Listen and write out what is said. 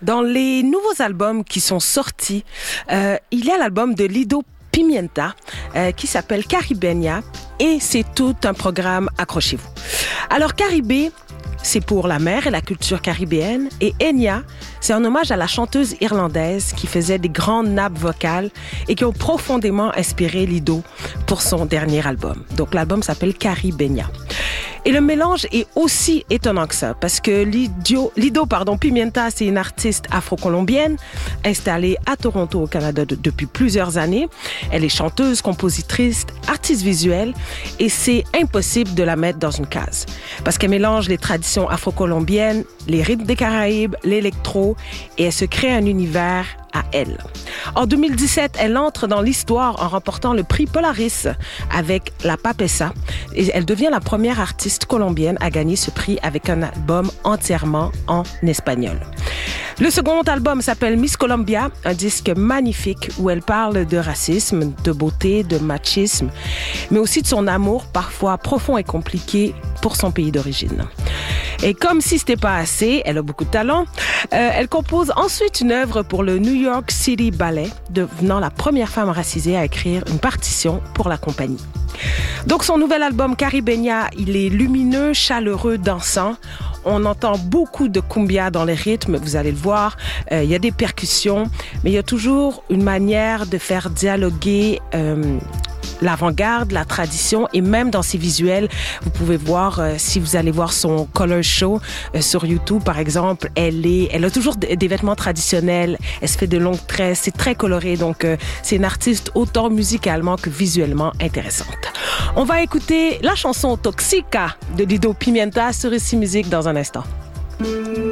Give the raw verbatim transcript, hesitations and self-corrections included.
Dans les nouveaux albums qui sont sortis, euh, il y a l'album de Lido Pimienta euh, qui s'appelle Caribeña et c'est tout un programme, accrochez-vous. Alors Caribe, c'est pour la mer et la culture caribéenne et Enya, c'est un hommage à la chanteuse irlandaise qui faisait des grandes nappes vocales et qui ont profondément inspiré Lido pour son dernier album. Donc l'album s'appelle Caribeña. Et le mélange est aussi étonnant que ça, parce que Lido, Lido pardon, Pimienta, c'est une artiste afro-colombienne installée à Toronto, au Canada, de, depuis plusieurs années. Elle est chanteuse, compositrice, artiste visuelle, et c'est impossible de la mettre dans une case, parce qu'elle mélange les traditions afro-colombiennes, les rythmes des Caraïbes, l'électro, et elle se crée un univers à elle. En deux mille dix-sept, elle entre dans l'histoire en remportant le prix Polaris avec La Papessa et elle devient la première artiste colombienne à gagner ce prix avec un album entièrement en espagnol. Le second album s'appelle Miss Colombia, un disque magnifique où elle parle de racisme, de beauté, de machisme, mais aussi de son amour parfois profond et compliqué pour son pays d'origine. Et comme si c'était pas assez, elle a beaucoup de talent, euh, elle compose ensuite une œuvre pour le New York City Ballet, devenant la première femme racisée à écrire une partition pour la compagnie. Donc son nouvel album Caribeña, il est lumineux, chaleureux, dansant. On entend beaucoup de cumbia dans les rythmes, vous allez le voir. Euh, il y a des percussions, mais il y a toujours une manière de faire dialoguer euh, l'avant-garde, la tradition, et même dans ses visuels, vous pouvez voir, euh, si vous allez voir son color show euh, sur YouTube, par exemple, elle est, elle a toujours d- des vêtements traditionnels, elle se fait de longues tresses, c'est très coloré, donc euh, c'est une artiste autant musicalement que visuellement intéressante. On va écouter la chanson Toxica de Lido Pimienta sur Ici Musique dans un instant.